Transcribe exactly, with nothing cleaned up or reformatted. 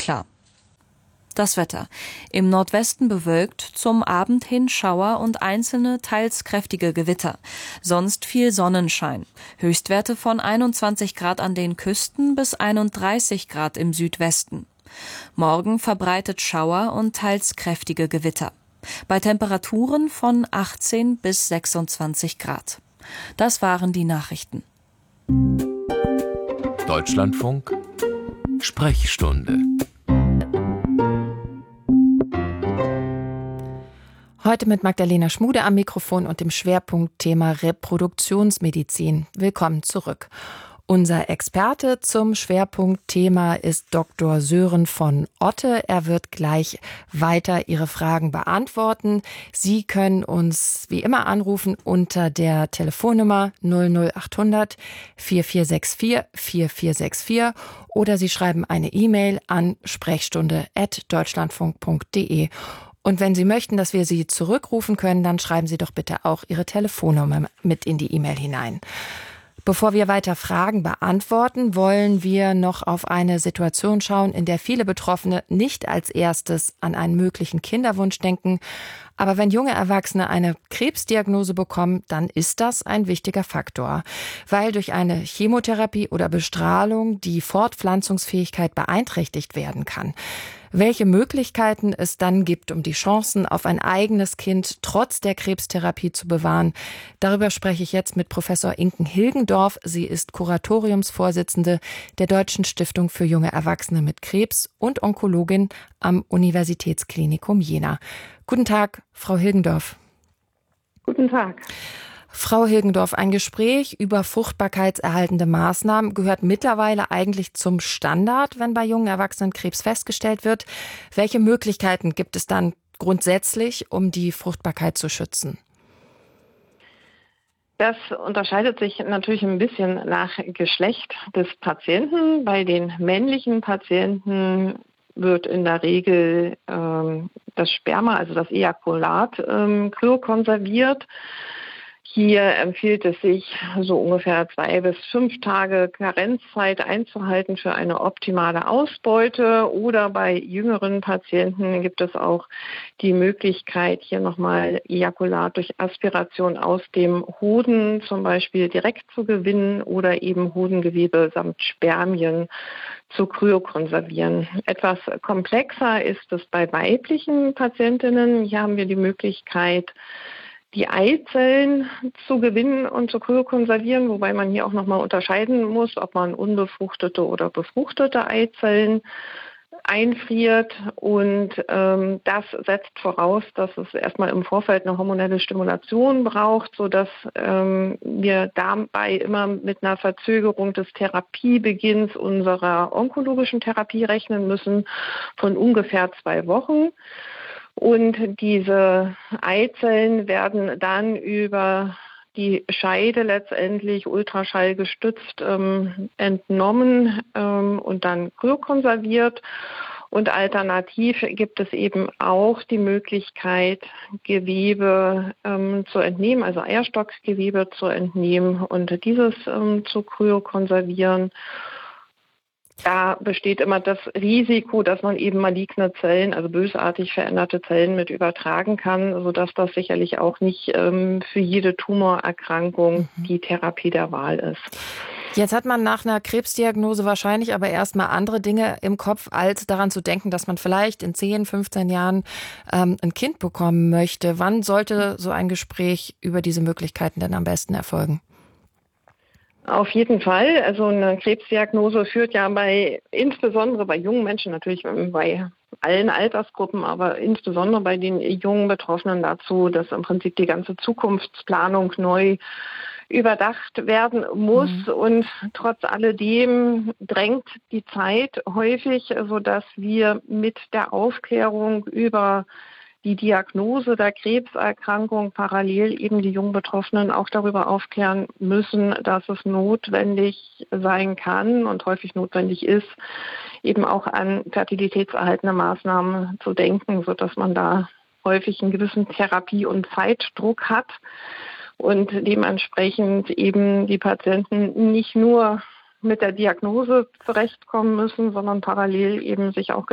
unklar. Das Wetter. Im Nordwesten bewölkt, zum Abend hin Schauer und einzelne, teils kräftige Gewitter. Sonst viel Sonnenschein. Höchstwerte von einundzwanzig Grad an den Küsten bis einunddreißig Grad im Südwesten. Morgen verbreitet Schauer und teils kräftige Gewitter. Bei Temperaturen von achtzehn bis sechsundzwanzig Grad. Das waren die Nachrichten. Deutschlandfunk Sprechstunde. Heute mit Magdalena Schmude am Mikrofon und dem Schwerpunktthema Reproduktionsmedizin. Willkommen zurück. Unser Experte zum Schwerpunktthema ist Doktor Sören von Otte. Er wird gleich weiter Ihre Fragen beantworten. Sie können uns wie immer anrufen unter der Telefonnummer null null achthundert vier vier sechs vier vier vier sechs vier oder Sie schreiben eine E-Mail an sprechstunde at deutschlandfunk punkt de. Und wenn Sie möchten, dass wir Sie zurückrufen können, dann schreiben Sie doch bitte auch Ihre Telefonnummer mit in die E-Mail hinein. Bevor wir weiter Fragen beantworten, wollen wir noch auf eine Situation schauen, in der viele Betroffene nicht als erstes an einen möglichen Kinderwunsch denken. Aber wenn junge Erwachsene eine Krebsdiagnose bekommen, dann ist das ein wichtiger Faktor, weil durch eine Chemotherapie oder Bestrahlung die Fortpflanzungsfähigkeit beeinträchtigt werden kann. Welche Möglichkeiten es dann gibt, um die Chancen auf ein eigenes Kind trotz der Krebstherapie zu bewahren, darüber spreche ich jetzt mit Professor Inken Hilgendorf. Sie ist Kuratoriumsvorsitzende der Deutschen Stiftung für junge Erwachsene mit Krebs und Onkologin am Universitätsklinikum Jena. Guten Tag, Frau Hilgendorf. Guten Tag. Frau Hilgendorf, ein Gespräch über fruchtbarkeitserhaltende Maßnahmen gehört mittlerweile eigentlich zum Standard, wenn bei jungen Erwachsenen Krebs festgestellt wird. Welche Möglichkeiten gibt es dann grundsätzlich, um die Fruchtbarkeit zu schützen? Das unterscheidet sich natürlich ein bisschen nach Geschlecht des Patienten. Bei den männlichen Patienten wird in der Regel ähm, das Sperma, also das Ejakulat, ähm, kryokonserviert. Hier empfiehlt es sich, so ungefähr zwei bis fünf Tage Karenzzeit einzuhalten für eine optimale Ausbeute. Oder bei jüngeren Patienten gibt es auch die Möglichkeit, hier nochmal Ejakulat durch Aspiration aus dem Hoden zum Beispiel direkt zu gewinnen oder eben Hodengewebe samt Spermien zu kryokonservieren. Etwas komplexer ist es bei weiblichen Patientinnen. Hier haben wir die Möglichkeit, die Eizellen zu gewinnen und zu kryokonservieren, wobei man hier auch nochmal unterscheiden muss, ob man unbefruchtete oder befruchtete Eizellen einfriert. Und ähm, das setzt voraus, dass es erstmal im Vorfeld eine hormonelle Stimulation braucht, sodass ähm, wir dabei immer mit einer Verzögerung des Therapiebeginns unserer onkologischen Therapie rechnen müssen von ungefähr zwei Wochen. Und diese Eizellen werden dann über die Scheide letztendlich Ultraschall gestützt ähm, entnommen ähm, und dann kryokonserviert. Und alternativ gibt es eben auch die Möglichkeit, Gewebe ähm, zu entnehmen, also Eierstockgewebe zu entnehmen und dieses ähm, zu kryokonservieren. Da besteht immer das Risiko, dass man eben maligne Zellen, also bösartig veränderte Zellen mit übertragen kann, sodass das sicherlich auch nicht ähm, für jede Tumorerkrankung mhm. die Therapie der Wahl ist. Jetzt hat man nach einer Krebsdiagnose wahrscheinlich aber erstmal andere Dinge im Kopf, als daran zu denken, dass man vielleicht in zehn, fünfzehn Jahren ähm, ein Kind bekommen möchte. Wann sollte so ein Gespräch über diese Möglichkeiten denn am besten erfolgen? Auf jeden Fall. Also eine Krebsdiagnose führt ja bei, insbesondere bei jungen Menschen, natürlich bei allen Altersgruppen, aber insbesondere bei den jungen Betroffenen dazu, dass im Prinzip die ganze Zukunftsplanung neu überdacht werden muss. Mhm. Und trotz alledem drängt die Zeit häufig, sodass wir mit der Aufklärung über die Diagnose der Krebserkrankung parallel eben die jungen Betroffenen auch darüber aufklären müssen, dass es notwendig sein kann und häufig notwendig ist, eben auch an fertilitätserhaltende Maßnahmen zu denken, sodass man da häufig einen gewissen Therapie- und Zeitdruck hat und dementsprechend eben die Patienten nicht nur mit der Diagnose zurechtkommen müssen, sondern parallel eben sich auch